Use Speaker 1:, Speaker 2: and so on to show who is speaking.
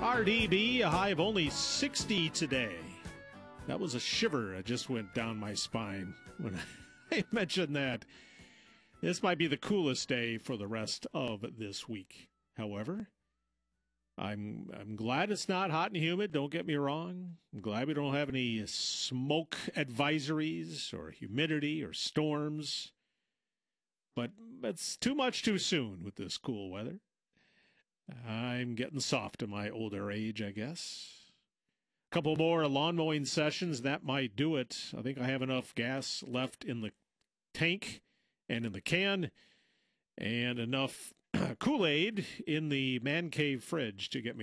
Speaker 1: RDB, a high of only 60 today. That was a shiver that just went down my spine when I mentioned that. This might be the coolest day for the rest of this week. However, I'm glad it's not hot and humid, don't get me wrong. I'm glad we don't have any smoke advisories or humidity or storms. But it's too much too soon with this cool weather. I'm getting soft in my older age, I guess. A couple more lawn mowing sessions, that might do it. I think I have enough gas left in the tank and in the can, and enough Kool-Aid in the man cave fridge to get me